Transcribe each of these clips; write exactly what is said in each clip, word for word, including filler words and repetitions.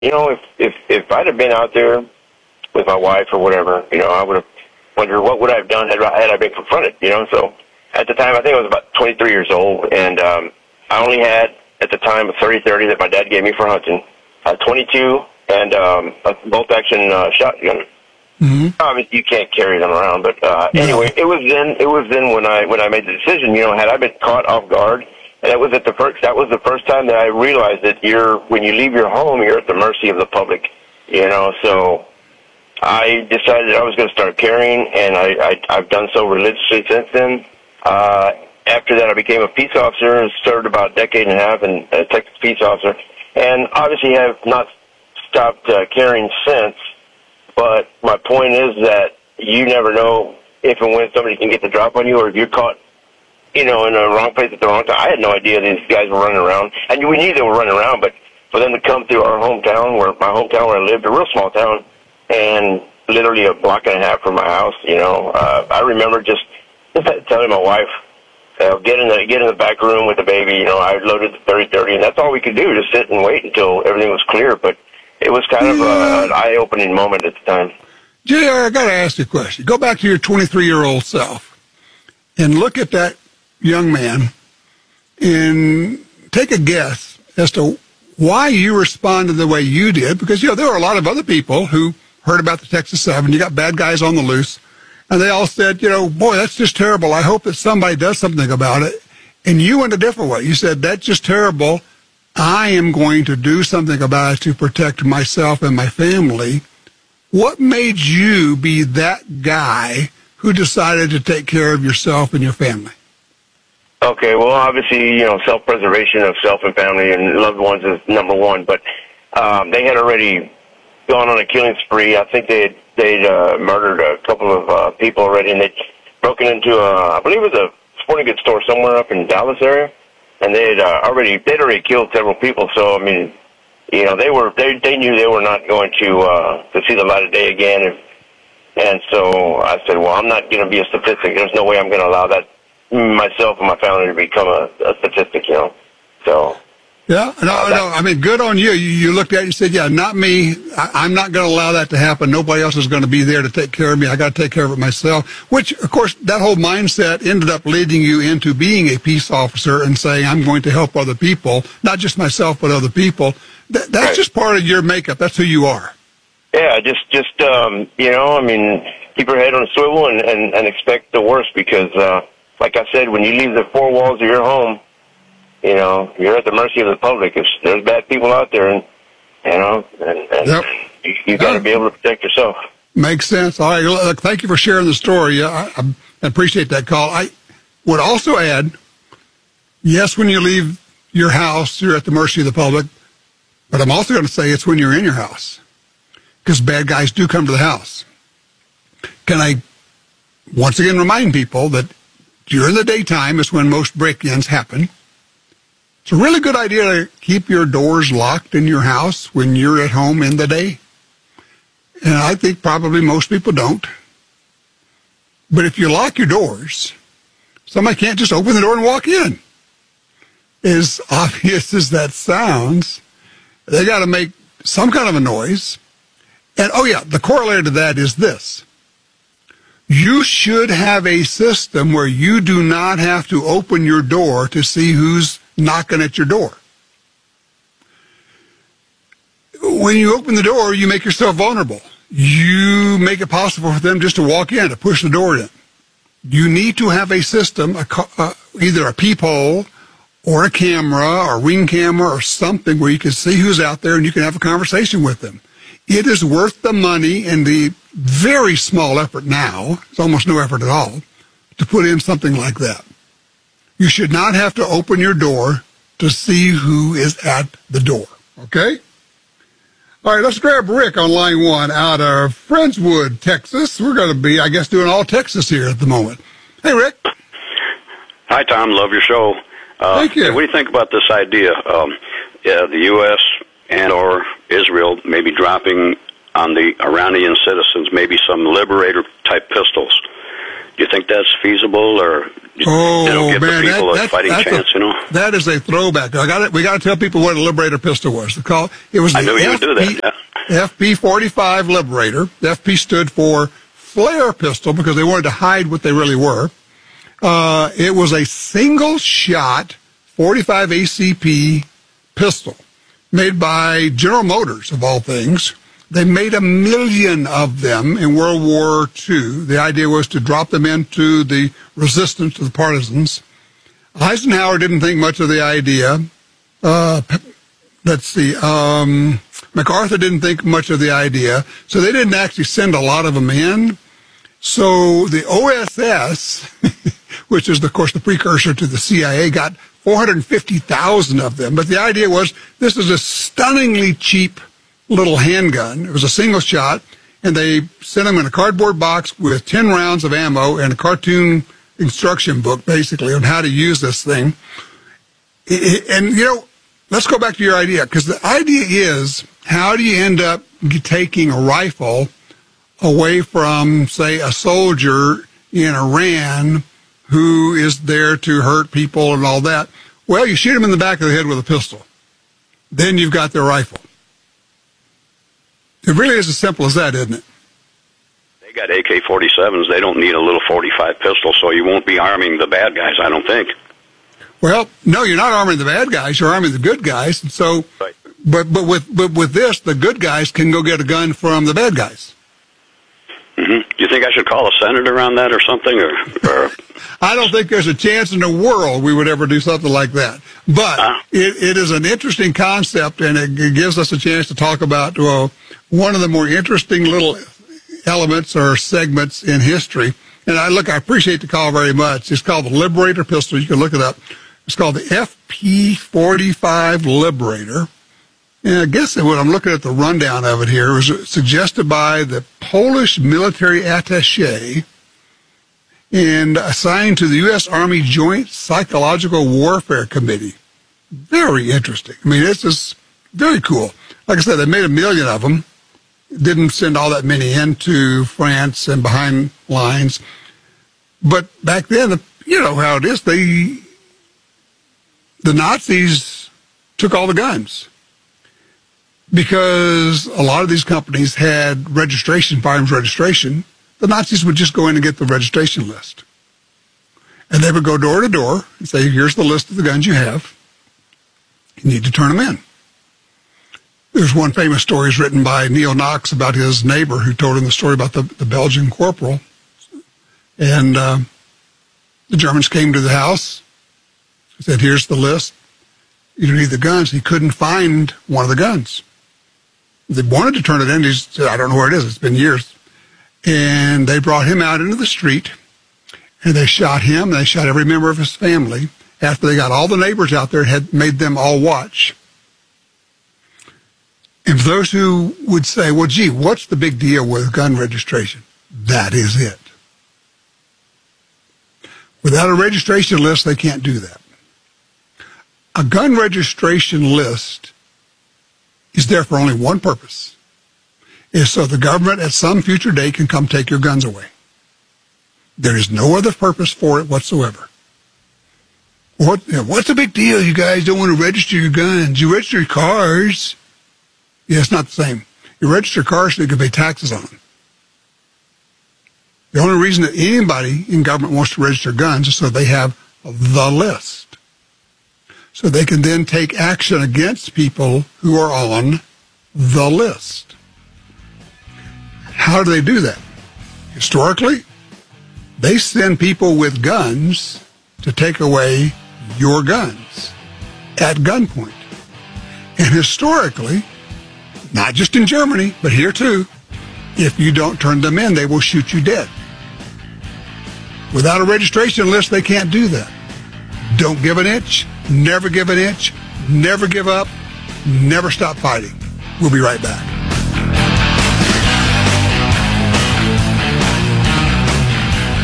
you know, if, if, if I'd have been out there with my wife or whatever, you know, I would have wondered what would I have done had, had I been confronted, you know. So at the time, I think I was about twenty-three years old, and um, I only had, at the time, a thirty thirty that my dad gave me for hunting, a twenty-two, and um, a bolt-action uh, shotgun. Mm-hmm. Obviously, you can't carry them around, but uh, no. Anyway, it was then. It was then when I when I made the decision. You know, had I been caught off guard, and that was at the first. That was the first time that I realized that you're when you leave your home, you're at the mercy of the public. You know, so I decided I was going to start carrying, and I, I I've done so religiously since then. Uh, after that, I became a peace officer and served about a decade and a half in a Texas peace officer, and obviously have not stopped uh, carrying since. But my point is that you never know if and when somebody can get the drop on you, or if you're caught, you know, in the wrong place at the wrong time. I had no idea these guys were running around, and we knew they were running around, but for them to come through our hometown, where my hometown where I lived, a real small town, and literally a block and a half from my house, you know, uh, I remember just telling my wife, uh, get in the get in the back room with the baby. You know, I loaded the thirty thirty, and that's all we could do, just sit and wait until everything was clear. But it was kind of uh, an eye-opening moment at the time. J R, I got to ask you a question. Go back to your twenty-three-year-old self and look at that young man and take a guess as to why you responded the way you did. Because, you know, there were a lot of other people who heard about the Texas seven. You got bad guys on the loose. And they all said, you know, boy, that's just terrible. I hope that somebody does something about it. And you went a different way. You said, that's just terrible. I am going to do something about it to protect myself and my family. What made you be that guy who decided to take care of yourself and your family? Okay, well, obviously, you know, self-preservation of self and family and loved ones is number one. But um, they had already gone on a killing spree. I think they had they'd uh, murdered a couple of uh, people already, and they'd broken into a, I believe it was a sporting goods store somewhere up in Dallas area. And they'd uh, already they'd already killed several people. So I mean, you know, they were they they knew they were not going to uh, to see the light of day again. And, and so I said, well, I'm not going to be a statistic. There's no way I'm going to allow that myself and my family to become a, a statistic. You know, so. Yeah, no, uh, no. I mean, good on you. You, you looked at it and said, yeah, not me. I, I'm not going to allow that to happen. Nobody else is going to be there to take care of me. I got to take care of it myself. Which, of course, that whole mindset ended up leading you into being a peace officer and saying, I'm going to help other people, not just myself, but other people. That, that's right. Just part of your makeup. That's who you are. Yeah, just, just um, you know, I mean, keep your head on a swivel and, and, and expect the worst because, uh, like I said, when you leave the four walls of your home, you know, you're at the mercy of the public. If there's bad people out there, and you know, and, and yep. you, you got to be able to protect yourself. Makes sense. All right, look, thank you for sharing the story. I, I appreciate that call. I would also add, yes, when you leave your house, you're at the mercy of the public, but I'm also going to say it's when you're in your house, because bad guys do come to the house. Can I once again remind people that during the daytime is when most break-ins happen. It's a really good idea to keep your doors locked in your house when you're at home in the day. And I think probably most people don't. But if you lock your doors, somebody can't just open the door and walk in. As obvious as that sounds, they got to make some kind of a noise. And, oh, yeah, the corollary to that is this. You should have a system where you do not have to open your door to see who's knocking at your door. When you open the door, you make yourself vulnerable. You make it possible for them just to walk in, to push the door in. You need to have a system, a, uh, either a peephole or a camera or a ring camera or something where you can see who's out there and you can have a conversation with them. It is worth the money and the very small effort now, it's almost no effort at all, to put in something like that. You should not have to open your door to see who is at the door, okay? All right, let's grab Rick on line one out of Friendswood, Texas. We're going to be, I guess, doing all Texas here at the moment. Hey, Rick. Hi, Tom. Love your show. Uh, Thank you. What do you think about this idea? Um, yeah, the U S and or Israel maybe dropping on the Iranian citizens maybe some Liberator-type pistols. you think that's feasible, or oh, you know, give man, the people that, a fighting chance? A, you know, that is a throwback. I got it. We got to tell people what a Liberator pistol was. The call it was. I the knew you F P, would do that. Yeah. F P forty-five Liberator. The F P stood for flare pistol because they wanted to hide what they really were. Uh, it was a single shot forty-five A C P pistol made by General Motors, of all things. They made a million of them in World War Two. The idea was to drop them into the resistance to the partisans. Eisenhower didn't think much of the idea. Uh, let's see. Um, MacArthur didn't think much of the idea. So they didn't actually send a lot of them in. So the O S S, which is, of course, the precursor to the C I A, got four hundred fifty thousand of them. But the idea was this is a stunningly cheap little handgun. It was a single shot, and they sent them in a cardboard box with ten rounds of ammo and a cartoon instruction book, basically, on how to use this thing. And, you know, let's go back to your idea, because the idea is, how do you end up taking a rifle away from, say, a soldier in Iran who is there to hurt people and all that? Well, you shoot him in the back of the head with a pistol. Then you've got their rifle. It really is as simple as that, isn't it? They got A K forty-sevens. They don't need a little forty-five pistol, so you won't be arming the bad guys, I don't think. Well, no, you're not arming the bad guys. You're arming the good guys. And so, right. but but with but with this, the good guys can go get a gun from the bad guys. Mm-hmm. Do you think I should call a senator on that or something? Or, or... I don't think there's a chance in the world we would ever do something like that. But huh? it, it is an interesting concept, and it, it gives us a chance to talk about well, one of the more interesting little elements or segments in history. And I look, I appreciate the call very much. It's called the Liberator pistol. You can look it up. It's called the F P forty-five Liberator. And I guess when I'm looking at the rundown of it here, it was suggested by the Polish military attaché and assigned to the U S Army Joint Psychological Warfare Committee. Very interesting. I mean, it's just very cool. Like I said, they made a million of them. Didn't send all that many into France and behind lines. But back then, you know how it is. They, the Nazis took all the guns because a lot of these companies had registration, firearms registration. The Nazis would just go in and get the registration list. And they would go door to door and say, here's the list of the guns you have. You need to turn them in. There's one famous story is written by Neil Knox about his neighbor who told him the story about the, the Belgian corporal. And uh, the Germans came to the house, said, here's the list. You need the guns. He couldn't find one of the guns. They wanted to turn it in. He said, I don't know where it is. It's been years. And they brought him out into the street, and they shot him, and they shot every member of his family. After they got all the neighbors out there, had made them all watch. And for those who would say, well, gee, what's the big deal with gun registration? That is it. Without a registration list, they can't do that. A gun registration list is there for only one purpose. Is so the government at some future date can come take your guns away. There is no other purpose for it whatsoever. What, you know, what's the big deal? You guys don't want to register your guns. You register your cars. Yeah, it's not the same. You register cars so you can pay taxes on them. The only reason that anybody in government wants to register guns is so they have the list. So they can then take action against people who are on the list. How do they do that? Historically, they send people with guns to take away your guns at gunpoint. And historically, not just in Germany, but here too, if you don't turn them in, they will shoot you dead. Without a registration list, they can't do that. Don't give an inch, never give an inch, never give up, never stop fighting. We'll be right back.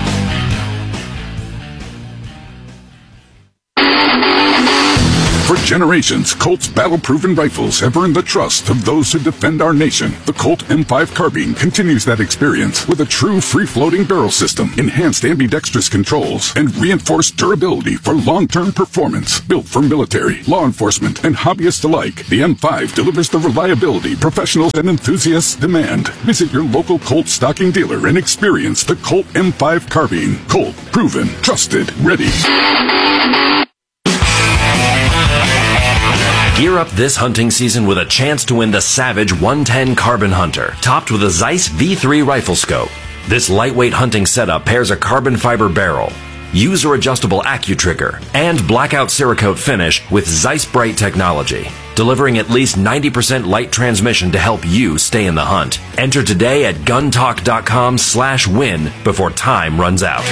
For generations, Colt's battle-proven rifles have earned the trust of those who defend our nation. The Colt M five carbine continues that experience with a true free-floating barrel system, enhanced ambidextrous controls, and reinforced durability for long-term performance. Built for military, law enforcement, and hobbyists alike, the M five delivers the reliability professionals and enthusiasts demand. Visit your local Colt stocking dealer and experience the Colt M five carbine. Colt, proven, trusted, ready. Gear up this hunting season with a chance to win the Savage one ten Carbon Hunter, topped with a Zeiss V three rifle scope. This lightweight hunting setup pairs a carbon fiber barrel, user-adjustable AccuTrigger, and blackout Cerakote finish with Zeiss Bright technology, delivering at least ninety percent light transmission to help you stay in the hunt. Enter today at guntalk.com slash win before time runs out.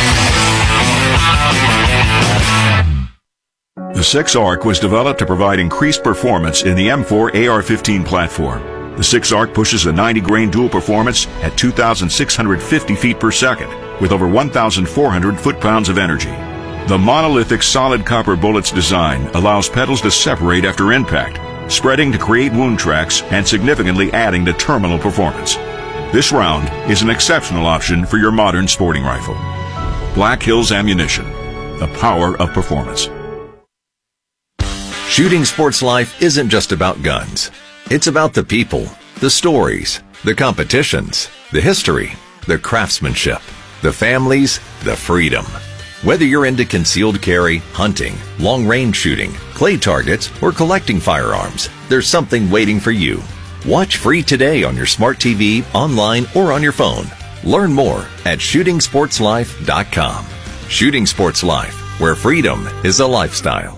The six ARC was developed to provide increased performance in the M four A R fifteen platform. The six ARC pushes a ninety grain dual performance at two thousand six hundred fifty feet per second with over one thousand four hundred foot-pounds of energy. The monolithic solid copper bullet's design allows petals to separate after impact, spreading to create wound tracks and significantly adding to terminal performance. This round is an exceptional option for your modern sporting rifle. Black Hills Ammunition, the power of performance. Shooting Sports Life isn't just about guns. It's about the people, the stories, the competitions, the history, the craftsmanship, the families, the freedom. Whether you're into concealed carry, hunting, long-range shooting, clay targets, or collecting firearms, there's something waiting for you. Watch free today on your smart T V, online, or on your phone. Learn more at shooting sports life dot com. Shooting Sports Life, where freedom is a lifestyle.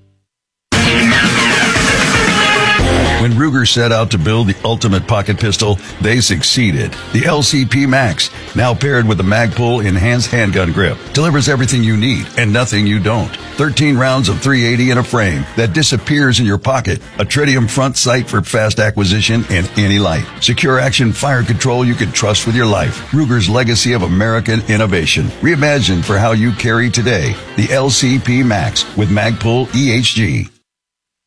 When Ruger set out to build the ultimate pocket pistol, they succeeded. The L C P Max, now paired with the Magpul enhanced handgun grip, delivers everything you need and nothing you don't. thirteen rounds of three eighty in a frame that disappears in your pocket. A tritium front sight for fast acquisition and any light. Secure action fire control you can trust with your life. Ruger's legacy of American innovation. Reimagined for how you carry today. The L C P Max with Magpul E H G.